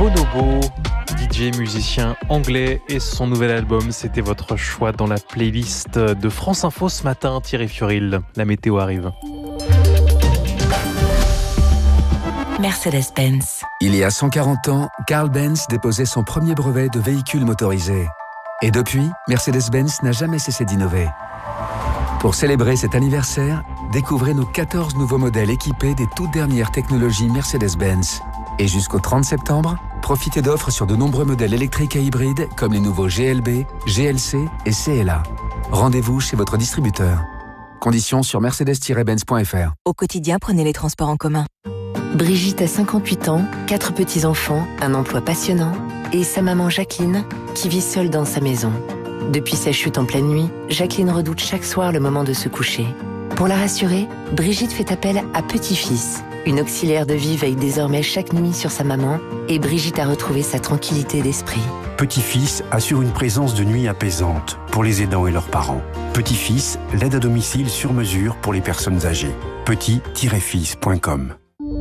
Bonobo, DJ musicien anglais, et son nouvel album, c'était votre choix dans la playlist de France Info ce matin. Thierry Furil, la météo arrive. Mercedes-Benz. Il y a 140 ans, Carl Benz déposait son premier brevet de véhicule motorisé. Et depuis, Mercedes-Benz n'a jamais cessé d'innover. Pour célébrer cet anniversaire, découvrez nos 14 nouveaux modèles équipés des toutes dernières technologies Mercedes-Benz. Et jusqu'au 30 septembre, profitez d'offres sur de nombreux modèles électriques et hybrides comme les nouveaux GLB, GLC et CLA. Rendez-vous chez votre distributeur. Conditions sur mercedes-benz.fr. Au quotidien, prenez les transports en commun. Brigitte a 58 ans, 4 petits-enfants, un emploi passionnant et sa maman Jacqueline qui vit seule dans sa maison. Depuis sa chute en pleine nuit, Jacqueline redoute chaque soir le moment de se coucher. Pour la rassurer, Brigitte fait appel à Petit-Fils. Une auxiliaire de vie veille désormais chaque nuit sur sa maman et Brigitte a retrouvé sa tranquillité d'esprit. Petit-Fils assure une présence de nuit apaisante pour les aidants et leurs parents. Petit-Fils, l'aide à domicile sur mesure pour les personnes âgées. petit-fils.com.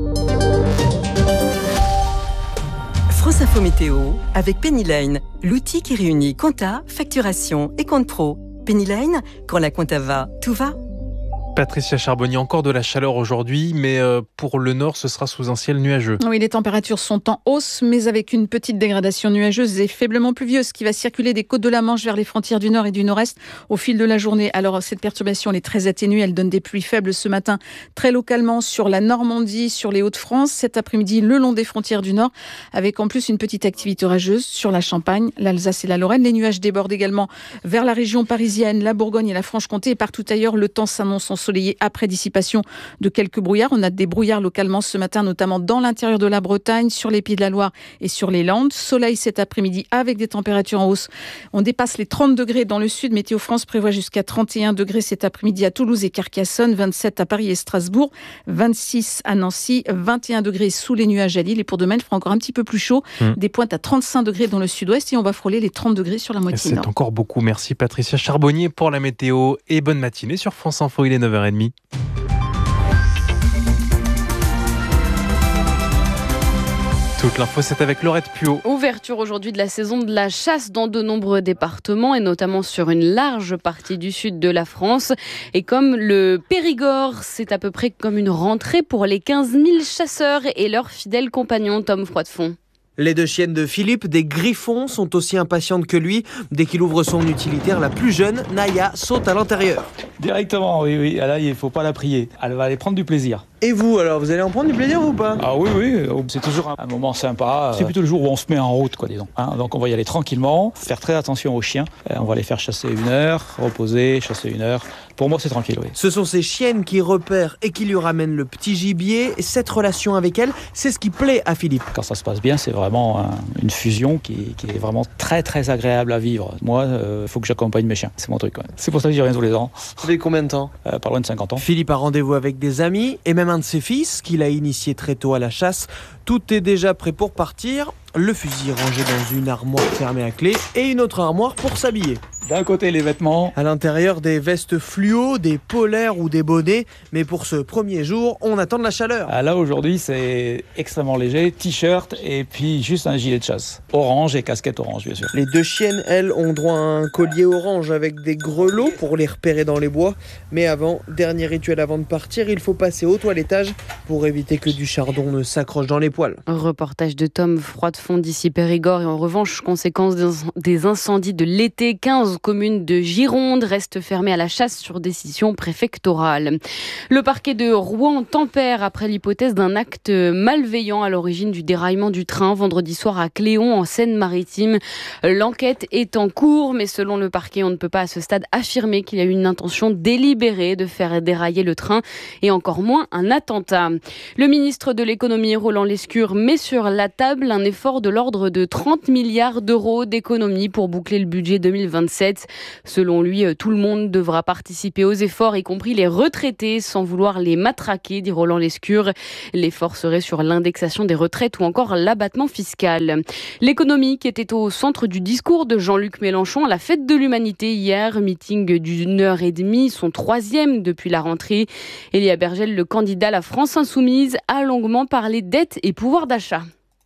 France Info Météo avec Pennyline, l'outil qui réunit compta, facturation et compte pro. Pennyline, quand la compta va, tout va. Patricia Charbonnier, encore de la chaleur aujourd'hui, mais pour le nord, ce sera sous un ciel nuageux. Oui, les températures sont en hausse, mais avec une petite dégradation nuageuse et faiblement pluvieuse qui va circuler des côtes de la Manche vers les frontières du nord et du nord-est au fil de la journée. Alors, cette perturbation elle est très atténuée, elle donne des pluies faibles ce matin, très localement sur la Normandie, sur les Hauts-de-France, cet après-midi le long des frontières du nord, avec en plus une petite activité orageuse sur la Champagne, l'Alsace et la Lorraine. Les nuages débordent également vers la région parisienne, la Bourgogne et la Franche-Comté, et partout ailleurs, le temps s'annonce ensoleillé après dissipation de quelques brouillards. On a des brouillards localement ce matin, notamment dans l'intérieur de la Bretagne, sur les Pieds de la Loire et sur les Landes. Soleil cet après-midi avec des températures en hausse. On dépasse les 30 degrés dans le sud. Météo France prévoit jusqu'à 31 degrés cet après-midi à Toulouse et Carcassonne, 27 à Paris et Strasbourg, 26 à Nancy, 21 degrés sous les nuages à Lille. Et pour demain, il fera encore un petit peu plus chaud. Des pointes à 35 degrés dans le sud-ouest et on va frôler les 30 degrés sur la moitié nord. C'est encore beaucoup. Merci Patricia Charbonnier pour la météo et bonne matinée sur France Info. Il est 9h30. Toute l'info, c'est avec Laurette Puot. Ouverture aujourd'hui de la saison de la chasse dans de nombreux départements et notamment sur une large partie du sud de la France. Et comme le Périgord, c'est à peu près comme une rentrée pour les 15 000 chasseurs et leurs fidèles compagnons. Tom Froidefond. Les 2 chiennes de Philippe, des griffons, sont aussi impatientes que lui. Dès qu'il ouvre son utilitaire, la plus jeune, Naya, saute à l'intérieur. Directement, oui. Là, il ne faut pas la prier. Elle va aller prendre du plaisir. Et vous, alors, vous allez en prendre du plaisir ou pas ? Ah oui, c'est toujours un moment sympa. C'est plutôt le jour où on se met en route, disons. Donc on va y aller tranquillement, faire très attention aux chiens. On va les faire chasser 1 heure, reposer, chasser 1 heure. Pour moi, c'est tranquille, oui. Ce sont ces chiennes qui repèrent et qui lui ramènent le petit gibier. Cette relation avec elle, c'est ce qui plaît à Philippe. Quand ça se passe bien, c'est vraiment une fusion qui est vraiment très très agréable à vivre. Moi, il faut que j'accompagne mes chiens. C'est mon truc, quand même. C'est pour ça que j'y reviens tous les ans. Ça fait combien de temps ? Pas loin de 50 ans. Philippe a rendez-vous avec des amis et même un de ses fils qu'il a initié très tôt à la chasse. Tout est déjà prêt pour partir. Le fusil rangé dans une armoire fermée à clé et une autre armoire pour s'habiller. D'un côté, les vêtements. À l'intérieur, des vestes fluo, des polaires ou des bonnets. Mais pour ce premier jour, on attend de la chaleur. Là, aujourd'hui, c'est extrêmement léger. T-shirt et puis juste un gilet de chasse. Orange et casquette orange, bien sûr. Les 2 chiennes, elles, ont droit à un collier orange avec des grelots pour les repérer dans les bois. Mais avant, dernier rituel avant de partir, il faut passer au toilettage pour éviter que du chardon ne s'accroche dans les poils. Reportage de Tom Froidefond d'ici Périgord. Et en revanche, conséquence des incendies de l'été, 15 communes de Gironde restent fermées à la chasse sur décision préfectorale. Le parquet de Rouen tempère après l'hypothèse d'un acte malveillant à l'origine du déraillement du train vendredi soir à Cléon en Seine-Maritime. L'enquête est en cours, mais selon le parquet, on ne peut pas à ce stade affirmer qu'il y a eu une intention délibérée de faire dérailler le train et encore moins un attentat. Le ministre de l'économie, Roland Lescure, met sur la table un effort de l'ordre de 30 milliards d'euros d'économies pour boucler le budget 2027. Selon lui, tout le monde devra participer aux efforts, y compris les retraités, sans vouloir les matraquer, dit Roland Lescure. L'effort serait sur l'indexation des retraites ou encore l'abattement fiscal. L'économie qui était au centre du discours de Jean-Luc Mélenchon à la fête de l'humanité hier, meeting d'1h30, son 3e depuis la rentrée. Elia Bergel, le candidat à la France Insoumise, a longuement parlé dette et pouvoir d'achat.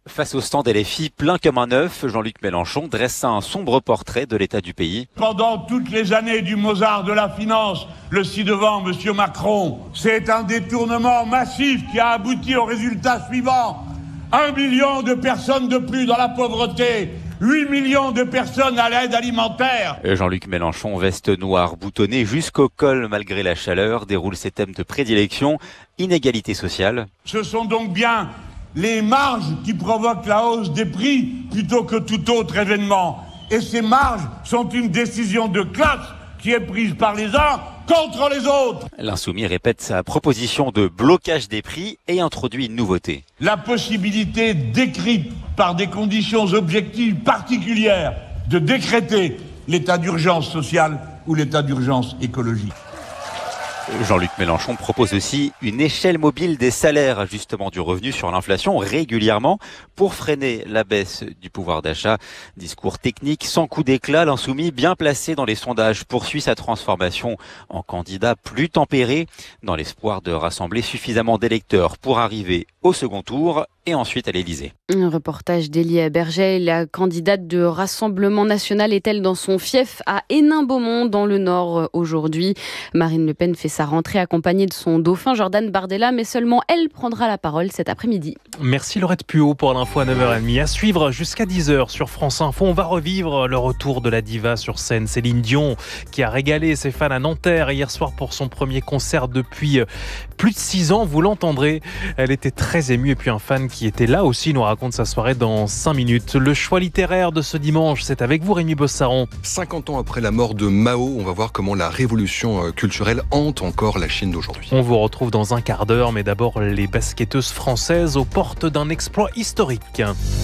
Face au stand LFI plein comme un œuf, Jean-Luc Mélenchon dressa un sombre portrait de l'état du pays. Pendant toutes les années du Mozart de la finance, le ci-devant, monsieur Macron, c'est un détournement massif qui a abouti au résultat suivant. 1 million de personnes de plus dans la pauvreté, 8 millions de personnes à l'aide alimentaire. Jean-Luc Mélenchon, veste noire boutonnée jusqu'au col malgré la chaleur, déroule ses thèmes de prédilection, inégalité sociale. Ce sont donc bien les marges qui provoquent la hausse des prix plutôt que tout autre événement. Et ces marges sont une décision de classe qui est prise par les uns contre les autres. L'insoumis répète sa proposition de blocage des prix et introduit une nouveauté. La possibilité décrite par des conditions objectives particulières de décréter l'état d'urgence sociale ou l'état d'urgence écologique. Jean-Luc Mélenchon propose aussi une échelle mobile des salaires, ajustement du revenu sur l'inflation régulièrement pour freiner la baisse du pouvoir d'achat. Discours technique sans coup d'éclat, l'insoumis bien placé dans les sondages poursuit sa transformation en candidat plus tempéré dans l'espoir de rassembler suffisamment d'électeurs pour arriver au second tour et ensuite à l'Élysée. Un reportage d'Élie Berger. La candidate de Rassemblement National est-elle dans son fief à Hénin-Beaumont dans le Nord aujourd'hui? Marine Le Pen fait sa rentrée accompagnée de son dauphin Jordan Bardella, mais seulement elle prendra la parole cet après-midi. Merci Laurette Puot pour l'info à 9h30. À suivre jusqu'à 10h sur France Info. On va revivre le retour de la diva sur scène. Céline Dion qui a régalé ses fans à Nanterre hier soir pour son premier concert depuis plus de 6 ans. Vous l'entendrez, elle était très émue. Et puis un fan qui était là aussi nous raconte sa soirée dans 5 minutes. Le choix littéraire de ce dimanche, c'est avec vous Rémi Bossaron. 50 ans après la mort de Mao, on va voir comment la révolution culturelle hante encore la Chine d'aujourd'hui. On vous retrouve dans un quart d'heure, mais d'abord les basketteuses françaises aux portes d'un exploit historique.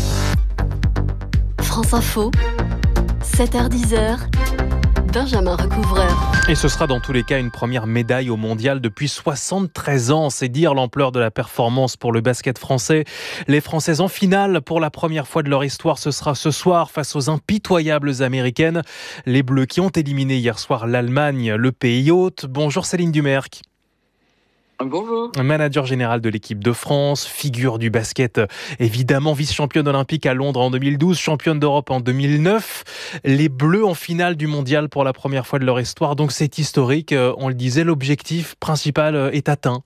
France Info, 7h-10h, Benjamin Recouvreur. Et ce sera dans tous les cas une première médaille au mondial depuis 73 ans. C'est dire l'ampleur de la performance pour le basket français. Les Françaises en finale pour la première fois de leur histoire. Ce sera ce soir face aux impitoyables Américaines. Les Bleus qui ont éliminé hier soir l'Allemagne, le pays hôte. Bonjour Céline Dumerc. Bonjour. Manager général de l'équipe de France, figure du basket, évidemment vice-championne olympique à Londres en 2012, championne d'Europe en 2009. Les Bleus en finale du mondial pour la première fois de leur histoire, donc c'est historique. On le disait, l'objectif principal est atteint.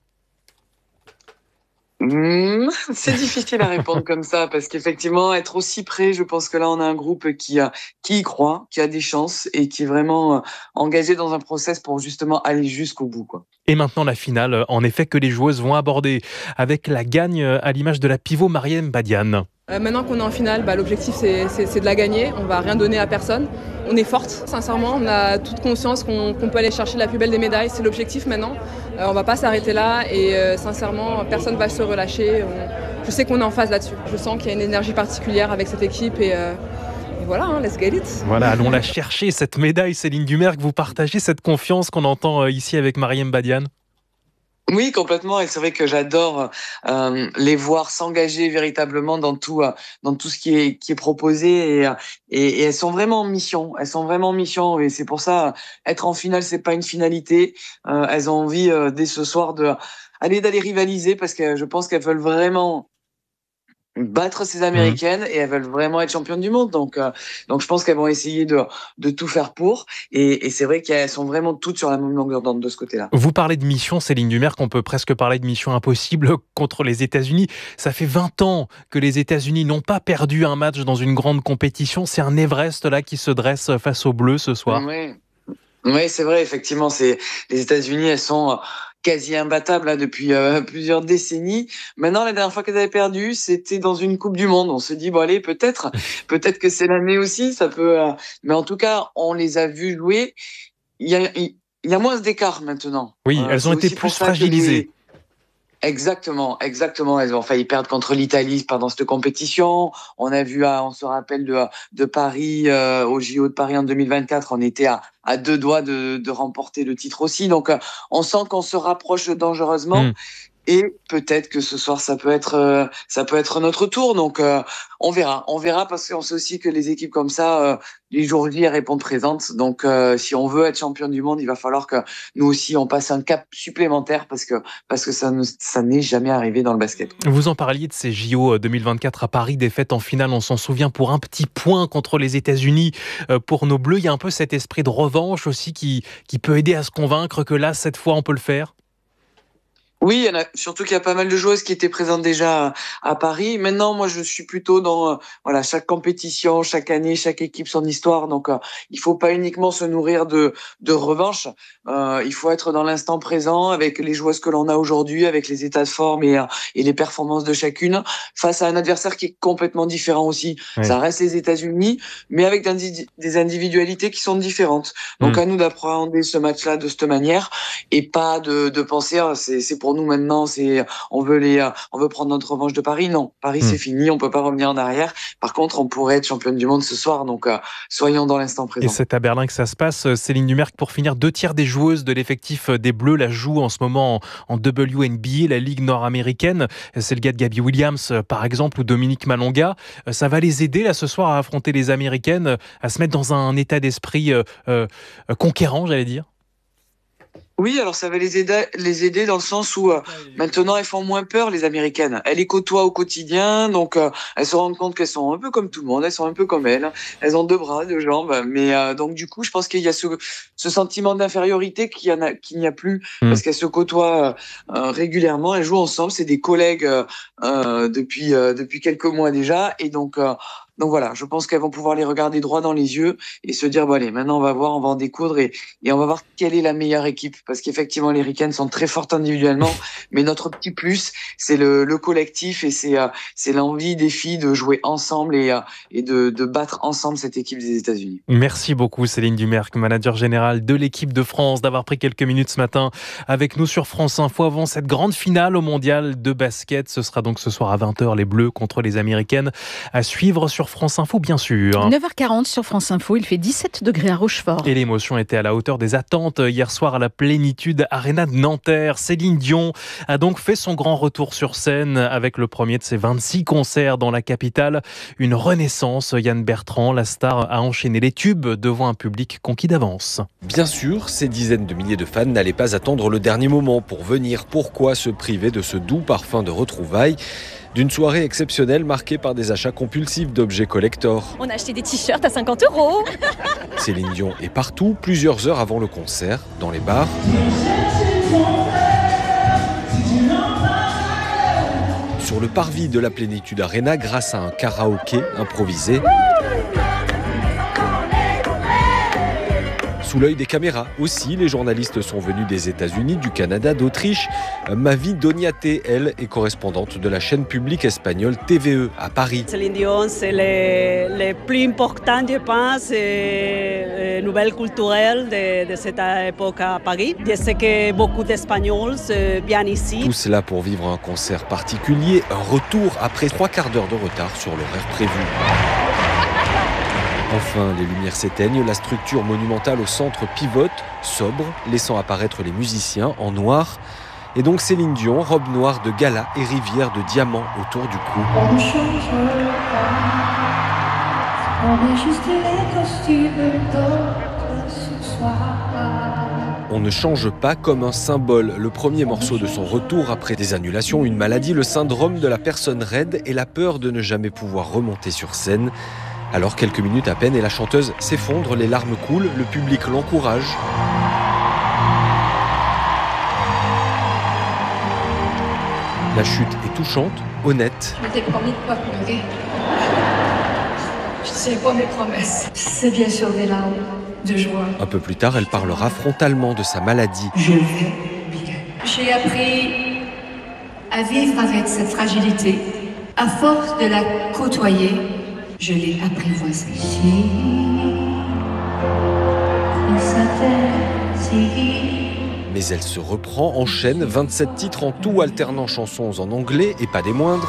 C'est difficile à répondre comme ça parce qu'effectivement être aussi près, je pense que là on a un groupe qui y croit, qui a des chances et qui est vraiment engagé dans un process pour justement aller jusqu'au bout, quoi. Et maintenant la finale, en effet, que les joueuses vont aborder avec la gagne à l'image de la pivot Marième Badiane. Maintenant qu'on est en finale, l'objectif c'est de la gagner, on va rien donner à personne. On est forte, sincèrement, on a toute conscience qu'on peut aller chercher la plus belle des médailles, c'est l'objectif maintenant. On va pas s'arrêter là et sincèrement, personne va se relâcher. Je sais qu'on est en phase là-dessus. Je sens qu'il y a une énergie particulière avec cette équipe et voilà, let's get it. Voilà, allons la chercher, cette médaille, Céline Dumerc. Vous partagez cette confiance qu'on entend ici avec Marième Badiane? Oui, complètement. Et c'est vrai que j'adore les voir s'engager véritablement dans tout ce qui est proposé. Et elles sont vraiment en mission. Elles sont vraiment en mission. Et c'est pour ça, être en finale, c'est pas une finalité. Elles ont envie dès ce soir d'aller rivaliser parce que je pense qu'elles veulent vraiment battre ces Américaines et elles veulent vraiment être championnes du monde. Donc je pense qu'elles vont essayer de tout faire pour. Et c'est vrai qu'elles sont vraiment toutes sur la même longueur d'onde de ce côté-là. Vous parlez de mission, Céline Dumerc, on peut presque parler de mission impossible contre les États-Unis. Ça fait 20 ans que les États-Unis n'ont pas perdu un match dans une grande compétition. C'est un Everest là qui se dresse face aux Bleus ce soir. Oui, c'est vrai, effectivement. Les États-Unis, elles sont quasi imbattables là, depuis plusieurs décennies. Maintenant, la dernière fois qu'elles avaient perdu, c'était dans une Coupe du Monde. On se dit, bon allez, peut-être que c'est l'année aussi, ça peut... Mais en tout cas, on les a vues jouer. Il y a moins d'écart maintenant. Oui, elles ont été plus fragilisées. Exactement. Elles ont failli perdre contre l'Italie pendant cette compétition. On a vu, on se rappelle de Paris, au JO de Paris en 2024, on était à 2 doigts de remporter le titre aussi. Donc, on sent qu'on se rapproche dangereusement. Et peut-être que ce soir, ça peut être notre tour. Donc, on verra parce qu'on sait aussi que les équipes comme ça, les jours J, elles répondent présentes. Donc, si on veut être champion du monde, il va falloir que nous aussi, on passe un cap supplémentaire parce que ça n'est jamais arrivé dans le basket. Vous en parliez de ces JO 2024 à Paris, défaite en finale, on s'en souvient, pour un petit point contre les États-Unis. Pour nos Bleus, il y a un peu cet esprit de revanche aussi qui peut aider à se convaincre que là, cette fois, on peut le faire. Oui, il y en a, surtout qu'il y a pas mal de joueuses qui étaient présentes déjà à Paris. Maintenant, moi, je suis plutôt dans chaque compétition, chaque année, chaque équipe son histoire. Donc, il faut pas uniquement se nourrir de revanche. Il faut être dans l'instant présent avec les joueuses que l'on a aujourd'hui, avec les états de forme et les performances de chacune, face à un adversaire qui est complètement différent aussi. Ouais. Ça reste les États-Unis, mais avec des individualités qui sont différentes. Donc, à nous d'appréhender ce match-là de cette manière et pas de penser c'est pour nous maintenant, on veut prendre notre revanche de Paris. Non, Paris c'est fini, on peut pas revenir en arrière. Par contre, on pourrait être championne du monde ce soir, donc soyons dans l'instant présent. Et c'est à Berlin que ça se passe. Céline Dumerc, pour finir, 2/3 des joueuses de l'effectif des Bleus la jouent en ce moment en WNBA, la Ligue nord-américaine. C'est le cas de Gabby Williams, par exemple, ou Dominique Malonga. Ça va les aider là ce soir à affronter les Américaines, à se mettre dans un état d'esprit conquérant, j'allais dire. Oui, alors ça va les aider dans le sens où maintenant elles font moins peur, les Américaines. Elles les côtoient au quotidien, donc elles se rendent compte qu'elles sont un peu comme tout le monde, elles sont un peu comme elles. Elles ont 2 bras, 2 jambes, mais donc du coup, je pense qu'il y a ce sentiment d'infériorité qu'il n'y a plus parce qu'elles se côtoient régulièrement, elles jouent ensemble, c'est des collègues depuis quelques mois déjà, et donc voilà, je pense qu'elles vont pouvoir les regarder droit dans les yeux et se dire, bon allez, maintenant on va en découdre et on va voir quelle est la meilleure équipe. Parce qu'effectivement, les Ricaines sont très fortes individuellement, mais notre petit plus, c'est le collectif et c'est l'envie des filles de jouer ensemble et de battre ensemble cette équipe des États-Unis. Merci beaucoup Céline Dumerc, manager générale de l'équipe de France, d'avoir pris quelques minutes ce matin avec nous sur France Info avant cette grande finale au mondial de basket. Ce sera donc ce soir à 20h, les Bleus contre les Américaines, à suivre sur France Info, bien sûr. 9h40 sur France Info, il fait 17 degrés à Rochefort. Et l'émotion était à la hauteur des attentes hier soir à la Plénitude Arena de Nanterre. Céline Dion a donc fait son grand retour sur scène avec le premier de ses 26 concerts dans la capitale. Une renaissance. Yann Bertrand, la star, a enchaîné les tubes devant un public conquis d'avance. Bien sûr, ces dizaines de milliers de fans n'allaient pas attendre le dernier moment pour venir. Pourquoi se priver de ce doux parfum de retrouvailles ? D'une soirée exceptionnelle marquée par des achats compulsifs d'objets collector. On a acheté des t-shirts à 50 €. Céline Dion est partout, plusieurs heures avant le concert, dans les bars, sur le parvis de la Plénitude Arena grâce à un karaoké improvisé. Sous l'œil des caméras aussi, les journalistes sont venus des États-Unis, du Canada, d'Autriche. Mavi Doniaté, elle, est correspondante de la chaîne publique espagnole TVE à Paris. Céline Dion, c'est le plus important, je pense, nouvelle culturelle de cette époque à Paris. Je sais que beaucoup d'Espagnols viennent ici. Tout cela pour vivre un concert particulier, un retour après 3/4 d'heure de retard sur l'horaire prévu. Enfin, les lumières s'éteignent, la structure monumentale au centre pivote, sobre, laissant apparaître les musiciens en noir. Et donc Céline Dion, robe noire de gala et rivière de diamants autour du cou. On ne change pas, on met juste les costumes d'autres ce soir. On ne change pas comme un symbole. Le premier morceau de son retour après des annulations, une maladie, le syndrome de la personne raide et la peur de ne jamais pouvoir remonter sur scène. Alors quelques minutes à peine et la chanteuse s'effondre, les larmes coulent, le public l'encourage. La chute est touchante, honnête. Je m'étais promis de ne pas pleurer. Je ne sais pas mes promesses. C'est bien sûr des larmes de joie. Un peu plus tard, elle parlera frontalement de sa maladie. Je vais bien. J'ai appris à vivre avec cette fragilité. À force de la côtoyer, je l'ai apprivoisée. Mais elle se reprend, enchaîne 27 titres en tout, alternant chansons en anglais et pas des moindres.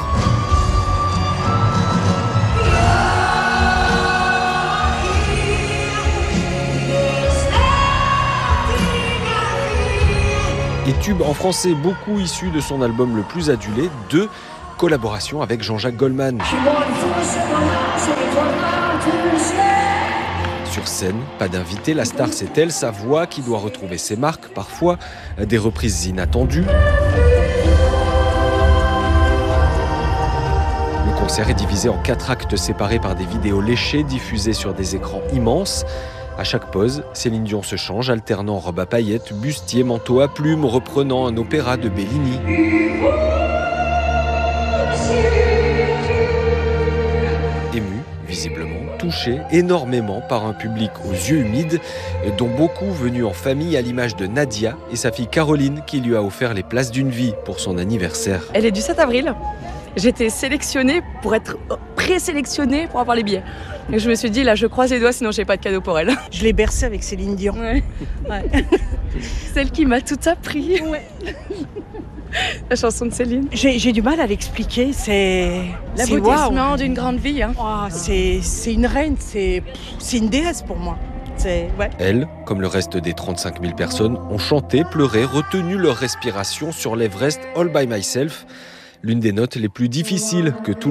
Et tubes en français, beaucoup issus de son album le plus adulé, 2 collaborations avec Jean-Jacques Goldman. Sur scène, pas d'invité, la star c'est elle, sa voix qui doit retrouver ses marques, parfois des reprises inattendues. Le concert est divisé en 4 actes séparés par des vidéos léchées diffusées sur des écrans immenses. À chaque pause, Céline Dion se change, alternant robe à paillettes, bustier, manteau à plumes, reprenant un opéra de Bellini. Émue, visiblement, touchée énormément par un public aux yeux humides, dont beaucoup venus en famille à l'image de Nadia et sa fille Caroline qui lui a offert les places d'une vie pour son anniversaire. Elle est du 7 avril. J'étais sélectionnée pour être présélectionnée pour avoir les billets. Et je me suis dit, là, je croise les doigts, sinon j'ai pas de cadeau pour elle. Je l'ai bercée avec Céline Dion. Ouais. Celle qui m'a tout appris. Ouais. La chanson de Céline. J'ai du mal à l'expliquer, c'est l'aboutissement d'une grande vie. Hein. Oh, c'est une reine, c'est une déesse pour moi. Ouais. Elles, comme le reste des 35 000 personnes, ont chanté, pleuré, retenu leur respiration sur l'Everest All by Myself, l'une des notes les plus difficiles que tout